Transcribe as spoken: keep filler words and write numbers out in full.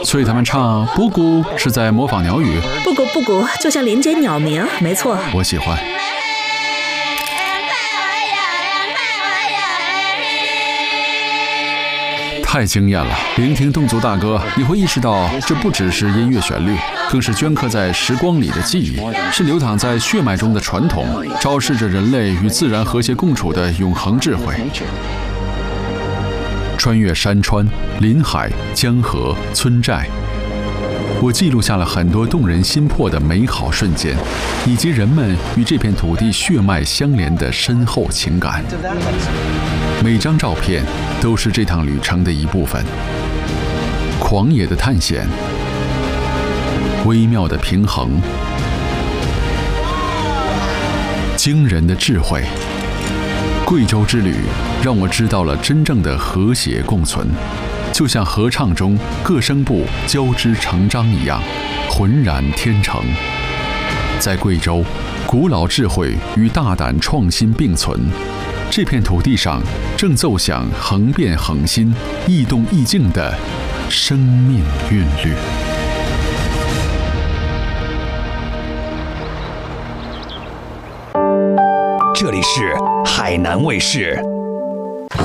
所以他们唱布谷是在模仿鸟语。 布谷布谷就像连接鸟鸣，没错。 我喜欢。太惊艳了！聆听侗族大歌，你会意识到这不只是音乐旋律，更是镌刻在时光里的记忆，是流淌在血脉中的传统，昭示着人类与自然和谐共处的永恒智慧。穿越山川、林海、江河、村寨，我记录下了很多动人心魄的美好瞬间，以及人们与这片土地血脉相连的深厚情感。每张照片都是这趟旅程的一部分。狂野的探险，微妙的平衡，惊人的智慧。贵州之旅让我知道了真正的和谐共存，就像合唱中各声部交织成章一样，浑然天成。在贵州，古老智慧与大胆创新并存，这片土地上正奏响恒变恒新、异动异境的生命韵律。 这里是海南卫视。